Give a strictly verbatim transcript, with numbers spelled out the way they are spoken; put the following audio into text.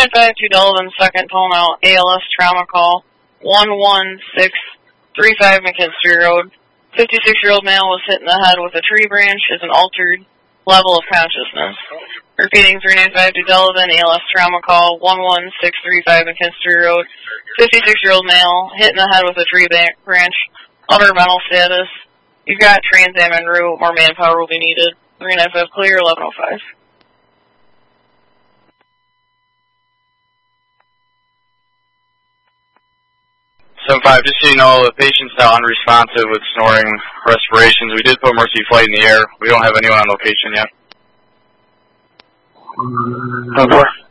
nine five two Delavan, second calling out A L S trauma call, one one six three five McKinstry Road. fifty-six-year-old male was hit in the head with a tree branch, is an altered level of consciousness. Repeating, three nine five two Delavan, A L S trauma call, one one six three five McKinstry Road. fifty-six-year-old male hit in the head with a tree branch, altered mental status. You've got Trans Am en route, more manpower will be needed. three nine five clear, eleven oh five. seven five, just so you know, the patient's now unresponsive with snoring respirations. We did put Mercy Flight in the air. We don't have anyone on location yet. Over.